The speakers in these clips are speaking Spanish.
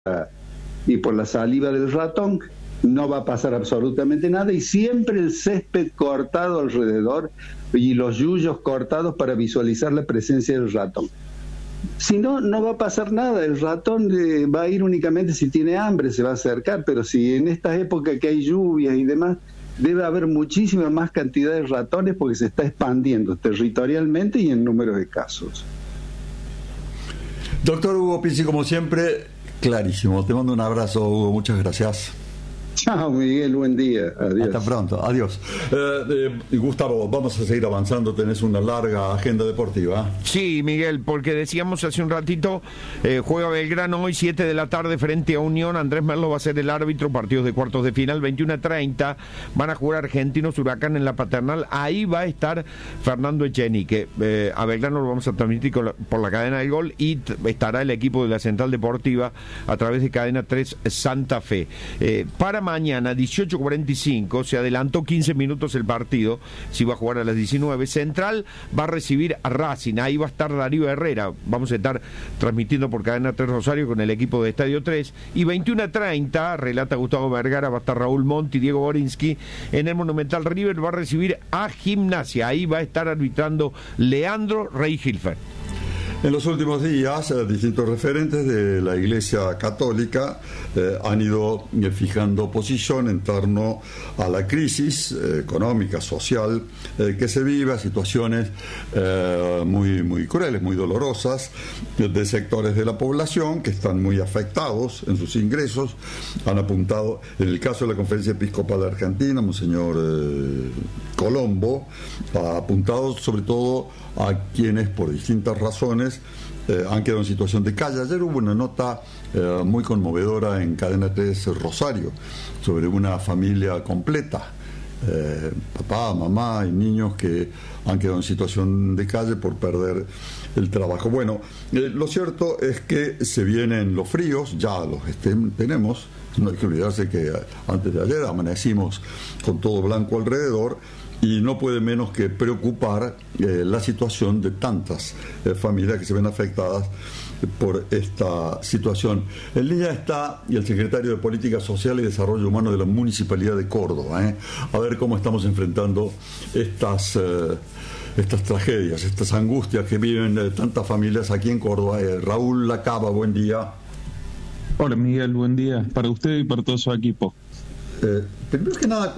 y por la saliva del ratón, no va a pasar absolutamente nada, y siempre el césped cortado alrededor y los yuyos cortados para visualizar la presencia del ratón. Si no, no va a pasar nada. El ratón va a ir únicamente si tiene hambre, se va a acercar, pero si en estas épocas que hay lluvias y demás, debe haber muchísima más cantidad de ratones porque se está expandiendo territorialmente y en número de casos. Doctor Hugo Pizzi, como siempre, clarísimo. Te mando un abrazo, Hugo. Muchas gracias. Chao, Miguel, buen día. Adiós. Hasta pronto, adiós. Gustavo, vamos a seguir avanzando, tenés una larga agenda deportiva. Sí, Miguel, porque decíamos hace un ratito, juega Belgrano hoy 7 de la tarde frente a Unión. Andrés Merlo va a ser el árbitro, partidos de cuartos de final. 21:30 van a jugar Argentinos Huracán en la Paternal. Ahí va a estar Fernando Echenique. A Belgrano lo vamos a transmitir por la cadena del Gol, y estará el equipo de la Central Deportiva a través de Cadena 3 Santa Fe. Para mañana, 18:45, se adelantó 15 minutos el partido, se iba a jugar a las 19. Central va a recibir a Racing, ahí va a estar Darío Herrera, vamos a estar transmitiendo por Cadena 3 Rosario con el equipo de Estadio 3, y 21:30, relata Gustavo Vergara, va a estar Raúl Monti, Diego Borinsky, en el Monumental. River va a recibir a Gimnasia, ahí va a estar arbitrando Leandro Rey-Hilfer. En los últimos días, distintos referentes de la Iglesia Católica han ido fijando posición en torno a la crisis económica, social que se vive, a situaciones muy crueles, muy dolorosas, de sectores de la población que están muy afectados en sus ingresos. Han apuntado, en el caso de la Conferencia Episcopal Argentina, Monseñor Colombo, ha apuntado sobre todo a quienes por distintas razones han quedado en situación de calle. Ayer hubo una nota muy conmovedora en Cadena 3 Rosario sobre una familia completa, papá, mamá y niños que han quedado en situación de calle por perder el trabajo. Bueno, lo cierto es que se vienen los fríos, ya los tenemos. No hay que olvidarse que antes de ayer amanecimos con todo blanco alrededor, y no puede menos que preocupar la situación de tantas familias que se ven afectadas por esta situación. En línea está el secretario de Política Social y Desarrollo Humano de la Municipalidad de Córdoba. A ver cómo estamos enfrentando estas tragedias, estas angustias que viven tantas familias aquí en Córdoba. Raúl Lacaba, buen día. Hola, Miguel, buen día para usted y para todo su equipo. Primero que nada,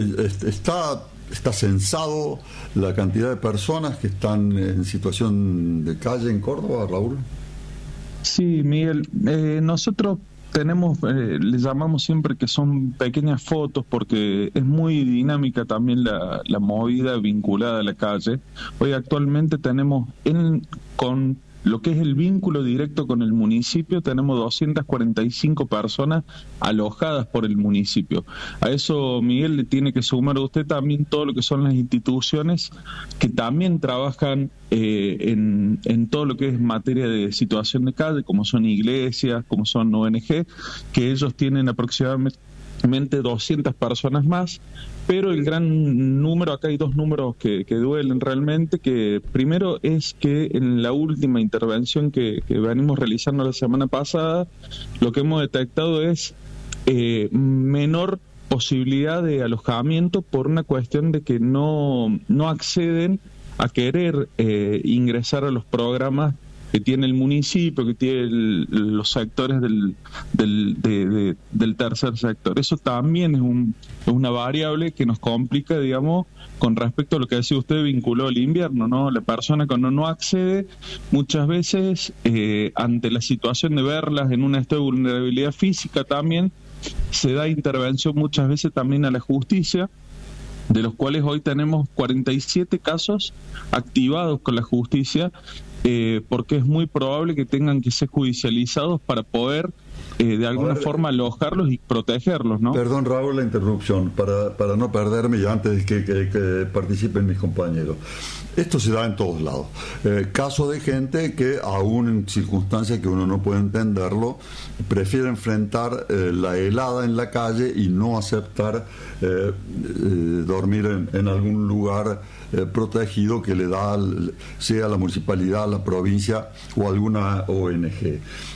¿está censado la cantidad de personas que están en situación de calle en Córdoba, Raúl? Sí, Miguel, nosotros tenemos, le llamamos siempre que son pequeñas fotos, porque es muy dinámica también la movida vinculada a la calle. Hoy actualmente tenemos con lo que es el vínculo directo con el municipio, tenemos 245 personas alojadas por el municipio. A eso, Miguel, le tiene que sumar a usted también todo lo que son las instituciones que también trabajan en todo lo que es materia de situación de calle, como son iglesias, como son ONG, que ellos tienen aproximadamente 200 personas más, pero el gran número, acá hay dos números que duelen realmente, que primero es que en la última intervención que venimos realizando la semana pasada, lo que hemos detectado es menor posibilidad de alojamiento por una cuestión de que no acceden a querer ingresar a los programas que tiene el municipio, que tiene los sectores del tercer sector. Eso también es una variable que nos complica, digamos, con respecto a lo que decía usted, vinculó al invierno, ¿no? La persona cuando no accede, muchas veces, ante la situación de verlas en un estado de vulnerabilidad física también, se da intervención muchas veces también a la justicia, de los cuales hoy tenemos 47 casos activados con la justicia, porque es muy probable que tengan que ser judicializados para poder de alguna forma alojarlos y protegerlos, ¿no? Perdón, Raúl, la interrupción, para no perderme y antes de que participen mis compañeros. Esto se da en todos lados. Caso de gente que, aún en circunstancias que uno no puede entenderlo, prefiere enfrentar la helada en la calle y no aceptar dormir en algún lugar protegido que le da, sea la municipalidad, la provincia o alguna ONG.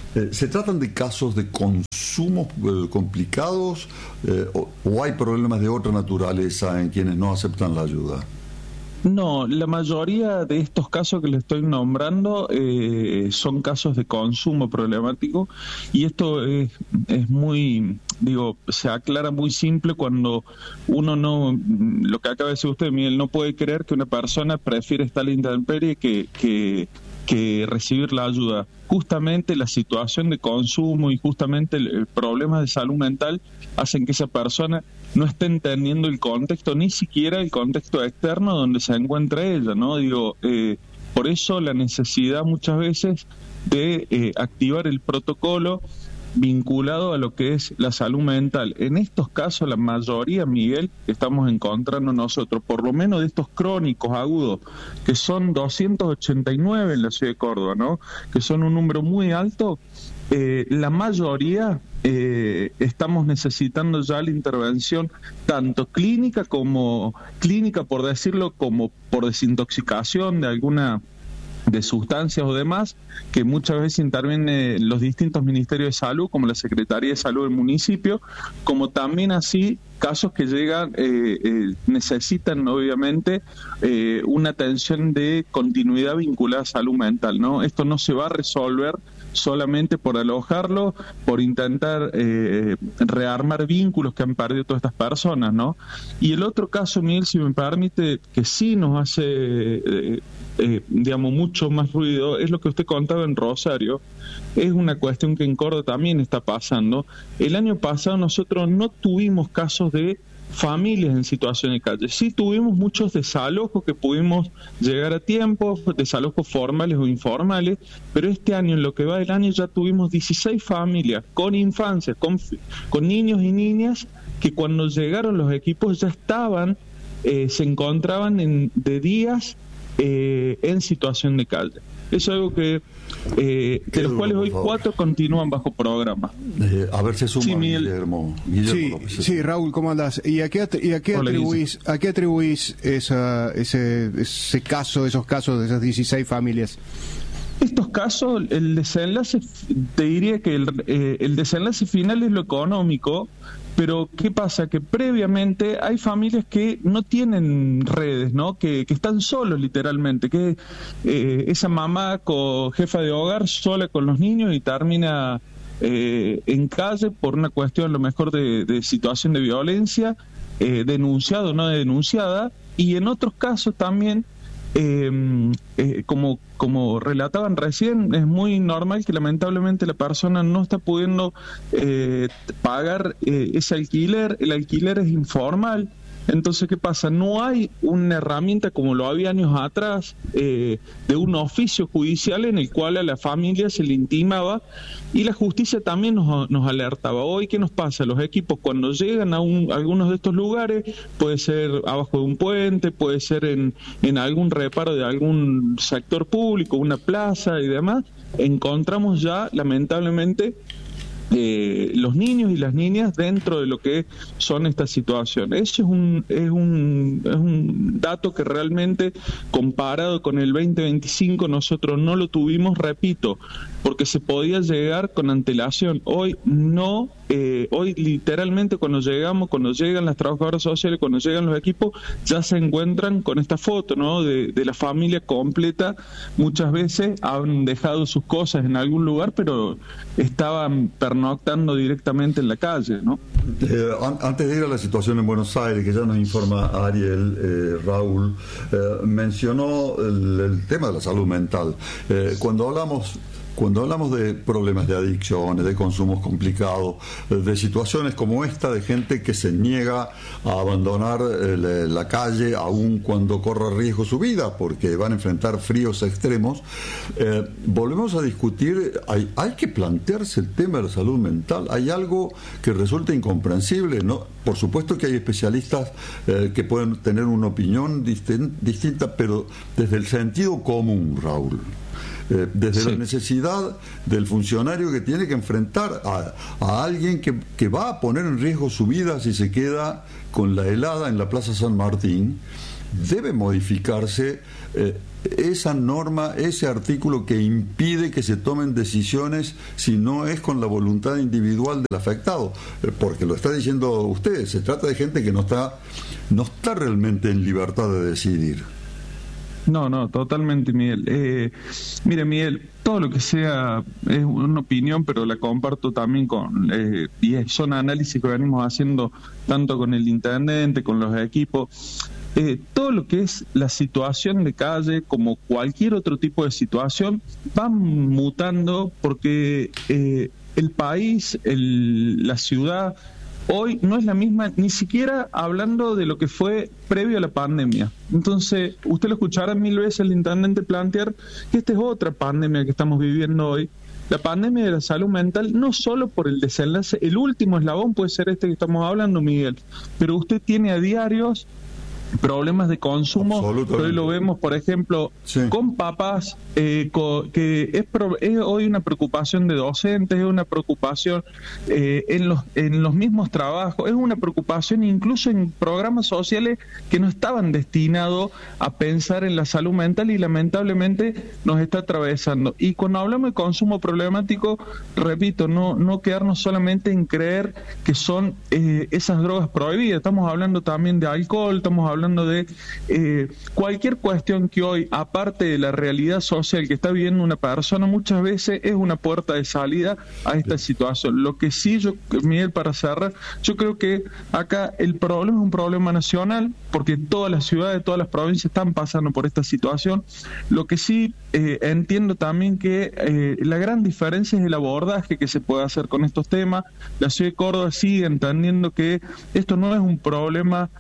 ¿Se tratan de casos de consumo complicados o hay problemas de otra naturaleza en quienes no aceptan la ayuda? No, la mayoría de estos casos que le estoy nombrando son casos de consumo problemático, y esto es muy, se aclara muy simple cuando uno no, lo que acaba de decir usted, Miguel, no puede creer que una persona prefiere estar en la intemperie que recibir la ayuda. Justamente la situación de consumo y justamente el problema de salud mental hacen que esa persona no esté entendiendo el contexto, ni siquiera el contexto externo donde se encuentra ella, ¿no? Por eso la necesidad muchas veces de activar el protocolo vinculado a lo que es la salud mental. En estos casos, la mayoría, Miguel, estamos encontrando nosotros, por lo menos de estos crónicos agudos, que son 289 en la ciudad de Córdoba, ¿no? Que son un número muy alto. La mayoría estamos necesitando ya la intervención tanto clínica por decirlo, como por desintoxicación de alguna de sustancias o demás, que muchas veces intervienen los distintos ministerios de salud, como la Secretaría de Salud del municipio, como también así casos que llegan, necesitan obviamente una atención de continuidad vinculada a salud mental, ¿no? Esto no se va a resolver solamente por alojarlo, por intentar rearmar vínculos que han perdido todas estas personas, ¿no? Y el otro caso, Miguel, si me permite, que sí nos hace mucho más ruido, es lo que usted contaba en Rosario. Es una cuestión que en Córdoba también está pasando. El año pasado nosotros no tuvimos casos de familias en situación de calle. Sí tuvimos muchos desalojos que pudimos llegar a tiempo, desalojos formales o informales, pero este año, en lo que va del año, ya tuvimos 16 familias con infancias, con niños y niñas, que cuando llegaron los equipos ya estaban, se encontraban de días en situación de calle. Eso es algo que de los cuales hoy 4 continúan bajo programa. A ver si suma, sí, Guillermo sí, Raúl, ¿cómo andás? ¿Y a qué atribuís ese caso, esos casos de esas 16 familias? Estos casos, el desenlace, te diría que el desenlace final es lo económico, pero ¿qué pasa? Que previamente hay familias que no tienen redes, ¿no? Que están solos literalmente, que esa mamá jefa de hogar sola con los niños y termina en calle por una cuestión a lo mejor de situación de violencia, denunciada o no denunciada, y en otros casos también, como relataban recién, es muy normal que lamentablemente la persona no está pudiendo pagar ese alquiler. El alquiler es informal. Entonces, ¿qué pasa? No hay una herramienta como lo había años atrás, de un oficio judicial en el cual a la familia se le intimaba, y la justicia también nos alertaba. Hoy, ¿qué nos pasa? Los equipos, cuando llegan a algunos de estos lugares, puede ser abajo de un puente, puede ser en algún reparo de algún sector público, una plaza y demás, encontramos ya, lamentablemente, los niños y las niñas dentro de lo que son estas situaciones. Ese es un dato que realmente, comparado con el 2025, nosotros no lo tuvimos, repito, porque se podía llegar con antelación. Hoy no, hoy literalmente cuando llegan las trabajadoras sociales, cuando llegan los equipos, ya se encuentran con esta foto, ¿no? De la familia completa. Muchas veces han dejado sus cosas en algún lugar, pero estaban pernoctando directamente en la calle, ¿no? Antes de ir a la situación en Buenos Aires, que ya nos informa Ariel, Raúl mencionó el tema de la salud mental. Cuando hablamos de problemas de adicciones, de consumos complicados, de situaciones como esta, de gente que se niega a abandonar la calle aun cuando corra riesgo su vida, porque van a enfrentar fríos extremos, volvemos a discutir, hay que plantearse el tema de la salud mental. Hay algo que resulta incomprensible, ¿no? Por supuesto que hay especialistas que pueden tener una opinión distinta, pero desde el sentido común, Raúl. Desde la necesidad del funcionario que tiene que enfrentar a alguien que va a poner en riesgo su vida si se queda con la helada en la Plaza San Martín, debe modificarse esa norma, ese artículo que impide que se tomen decisiones si no es con la voluntad individual del afectado, porque lo está diciendo usted, se trata de gente que no está realmente en libertad de decidir. No, totalmente, Miguel. Mire, Miguel, todo lo que sea es una opinión, pero la comparto también y son análisis que venimos haciendo tanto con el intendente, con los equipos. Todo lo que es la situación de calle, como cualquier otro tipo de situación, van mutando porque el país, la ciudad, hoy no es la misma, ni siquiera hablando de lo que fue previo a la pandemia. Entonces, usted lo escuchará 1000 veces el intendente plantear que esta es otra pandemia que estamos viviendo hoy. La pandemia de la salud mental, no solo por el desenlace, el último eslabón puede ser este que estamos hablando, Miguel, pero usted tiene a diarios problemas de consumo, que hoy lo vemos, por ejemplo, sí, con papás, que es hoy una preocupación de docentes, es una preocupación en los mismos trabajos, es una preocupación incluso en programas sociales que no estaban destinados a pensar en la salud mental y lamentablemente nos está atravesando. Y cuando hablamos de consumo problemático, repito, no quedarnos solamente en creer que son esas drogas prohibidas, estamos hablando también de alcohol, estamos hablando de cualquier cuestión que hoy, aparte de la realidad social que está viviendo una persona, muchas veces es una puerta de salida a esta situación. Lo que sí, Miguel, para cerrar, yo creo que acá el problema es un problema nacional, porque todas las ciudades, todas las provincias están pasando por esta situación. Lo que sí entiendo también que la gran diferencia es el abordaje que se puede hacer con estos temas. La ciudad de Córdoba sigue entendiendo que esto no es un problema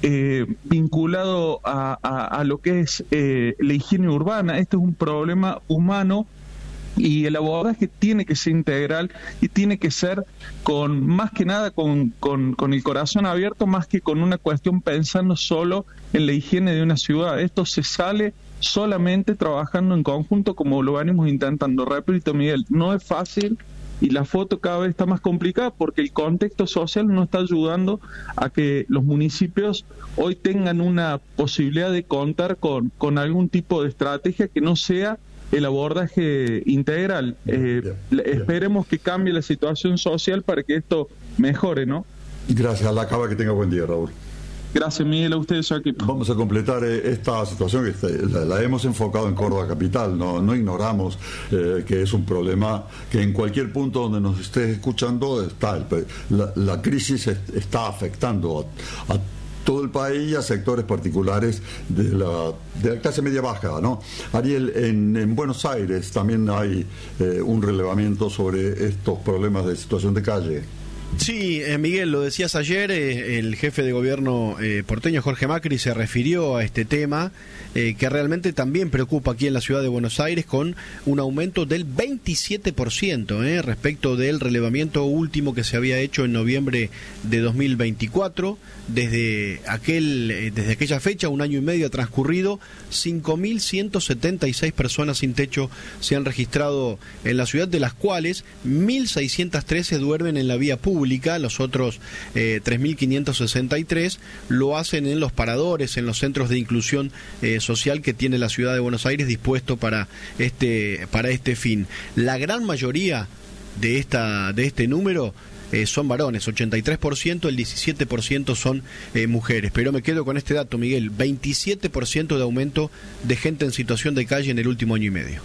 vinculado a lo que es la higiene urbana. Esto es un problema humano y el abordaje tiene que ser integral y tiene que ser más que nada con el corazón abierto, más que con una cuestión pensando solo en la higiene de una ciudad. Esto se sale solamente trabajando en conjunto, como lo venimos intentando. Repito, Miguel, no es fácil y la foto cada vez está más complicada porque el contexto social no está ayudando a que los municipios hoy tengan una posibilidad de contar con algún tipo de estrategia que no sea el abordaje integral. Esperemos que cambie la situación social para que esto mejore, ¿no? Gracias, que tenga buen día, Raúl. Gracias, Miguel, a ustedes aquí. Vamos a completar esta situación que la hemos enfocado en Córdoba Capital. No ignoramos que es un problema que en cualquier punto donde nos estés escuchando está. La crisis está afectando a todo el país y a sectores particulares de la clase media baja, ¿no? Ariel, en Buenos Aires también hay un relevamiento sobre estos problemas de situación de calle. Sí, Miguel, lo decías ayer, el jefe de gobierno porteño, Jorge Macri, se refirió a este tema que realmente también preocupa aquí en la ciudad de Buenos Aires, con un aumento del 27% respecto del relevamiento último que se había hecho en noviembre de 2024. Desde aquella fecha, un año y medio ha transcurrido, 5.176 personas sin techo se han registrado en la ciudad, de las cuales 1.613 duermen en la vía pública, los otros 3.563 lo hacen en los paradores, en los centros de inclusión social que tiene la ciudad de Buenos Aires dispuesto para este fin. La gran mayoría de este número son varones, 83%, el 17% son mujeres. Pero me quedo con este dato, Miguel, 27% de aumento de gente en situación de calle en el último año y medio.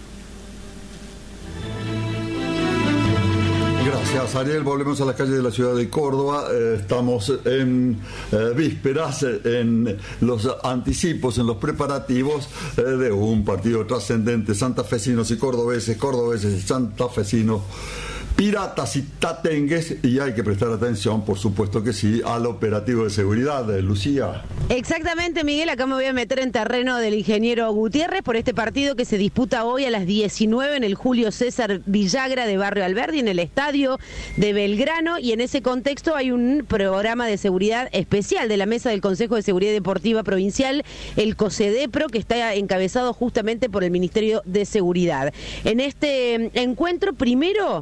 Gracias, Ariel. Volvemos a las calles de la ciudad de Córdoba. Estamos en vísperas, en los anticipos, en los preparativos de un partido trascendente. Santafesinos y cordobeses y santafesinos, piratas y tatengues, y hay que prestar atención, por supuesto que sí, al operativo de seguridad. Lucía. Exactamente, Miguel, acá me voy a meter en terreno del ingeniero Gutiérrez por este partido que se disputa hoy a las 19 en el Julio César Villagra de Barrio Alberdi, en el estadio de Belgrano, y en ese contexto hay un programa de seguridad especial de la Mesa del Consejo de Seguridad Deportiva Provincial, el COSEDEPRO, que está encabezado justamente por el Ministerio de Seguridad. En este encuentro, primero,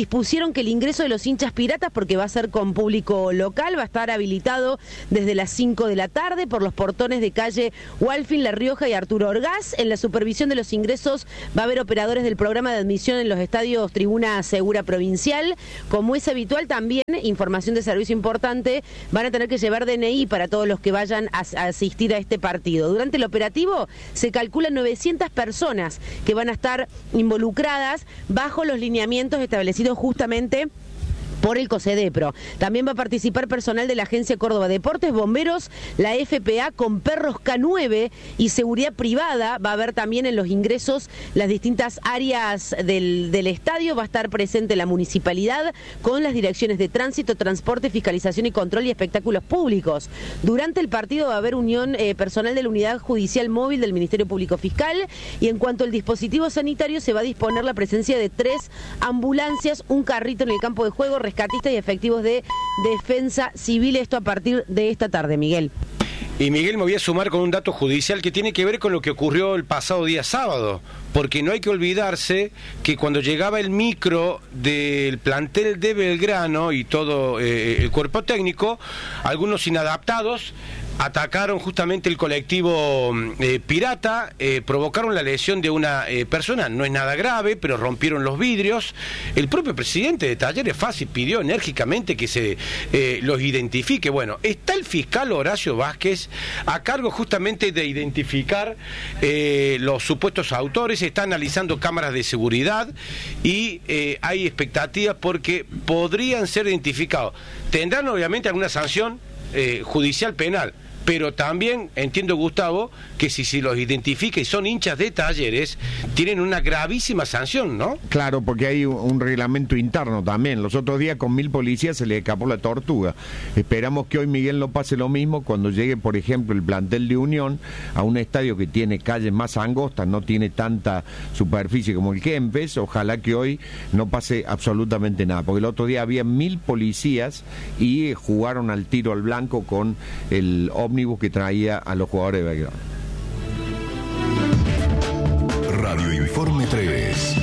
dispusieron que el ingreso de los hinchas piratas, porque va a ser con público local, va a estar habilitado desde las 5 de la tarde por los portones de calle Walfin, La Rioja y Arturo Orgaz. En la supervisión de los ingresos va a haber operadores del programa de admisión en los estadios Tribuna Segura Provincial. Como es habitual, también, información de servicio importante, van a tener que llevar DNI para todos los que vayan a asistir a este partido. Durante el operativo se calculan 900 personas que van a estar involucradas bajo los lineamientos establecidos justamente por el COSEDEPRO. También va a participar personal de la Agencia Córdoba Deportes, bomberos, la FPA con perros K9 y seguridad privada. Va a haber también en los ingresos las distintas áreas del estadio. Va a estar presente la municipalidad con las direcciones de tránsito, transporte, fiscalización y control y espectáculos públicos. Durante el partido va a haber unión personal de la Unidad Judicial Móvil del Ministerio Público Fiscal, y en cuanto al dispositivo sanitario se va a disponer la presencia de 3 ambulancias, un carrito en el campo de juego, rescatistas y efectivos de defensa civil. Esto a partir de esta tarde, Miguel. Y Miguel, me voy a sumar con un dato judicial que tiene que ver con lo que ocurrió el pasado día sábado, porque no hay que olvidarse que cuando llegaba el micro del plantel de Belgrano y todo el cuerpo técnico, algunos inadaptados atacaron justamente el colectivo pirata, provocaron la lesión de una persona. No es nada grave, pero rompieron los vidrios. El propio presidente de Talleres Fasi pidió enérgicamente que se los identifique. Bueno, está el fiscal Horacio Vázquez a cargo justamente de identificar los supuestos autores. Está analizando cámaras de seguridad y hay expectativas porque podrían ser identificados. Tendrán obviamente alguna sanción judicial penal, pero también entiendo, Gustavo, que si los identifica y son hinchas de Talleres, tienen una gravísima sanción, ¿no? Claro, porque hay un reglamento interno también. Los otros días con 1000 policías se le escapó la tortuga. Esperamos que hoy Miguel no pase lo mismo cuando llegue, por ejemplo, el plantel de Unión a un estadio que tiene calles más angostas, no tiene tanta superficie como el Kempes. Ojalá que hoy no pase absolutamente nada, porque el otro día había 1000 policías y jugaron al tiro al blanco con el ómnibus que traía a los jugadores de Belgrano. Radio Informe 3.